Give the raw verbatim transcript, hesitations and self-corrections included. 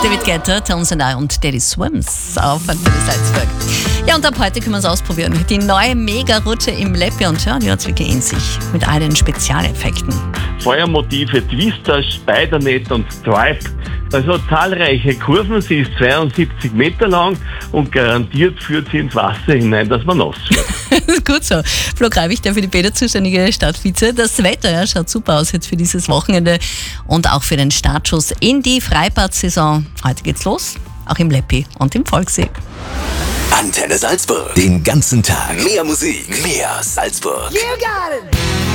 David Guetta, Tones and I und Daddy Swims auf Antenne Salzburg. Ja, und ab heute können wir es ausprobieren. Die neue Mega-Rutsche im Leppi und ja, die hat es wirklich in sich. Mit all den Spezialeffekten. Feuermotive, Twister, Spidernet und Stripe. Also zahlreiche Kurven, sie ist zweiundsiebzig Meter lang und garantiert führt sie ins Wasser hinein, dass man nass wird. Gut so. Flo Greibich, der für die Bäder zuständige Stadtvize. Das Wetter ja, schaut super aus jetzt für dieses Wochenende und auch für den Startschuss in die Freibad-Saison. Heute geht's los, auch im Leppi und im Volksee. Antenne Salzburg. Den ganzen Tag. Mehr Musik, mehr Salzburg. You got it.